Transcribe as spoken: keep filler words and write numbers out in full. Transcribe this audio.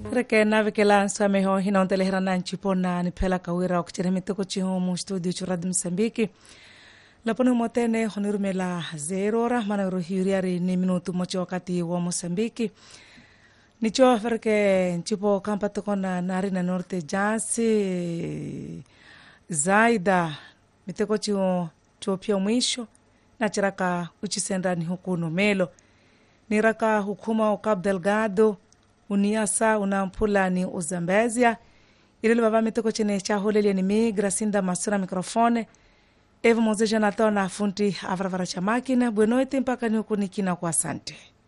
Reke navikela nsameho hinaontelehera na nchipona ni phela kawira okuchira mitoko chiho mu studio churad Msambiki. Lapone motene honirumela zero ora mana rohiriari ni minutu mocho wakati wa Mosambiki. Nicho reke nchipo kampa tokona nari na norte jasi zaida mitoko chiho chopia mwisho na chiraka uchisenda ni hukuno melo. Niraka hukuma o Cabo Delgado uniasa unampula ni uzambezia ilele baba mitoko chene chaholele ni mi Gracinda Masura mikrofone Evo Moze Jonathan na fundi avravara cha makina buenoite mpaka ni hukunikina kwa asante.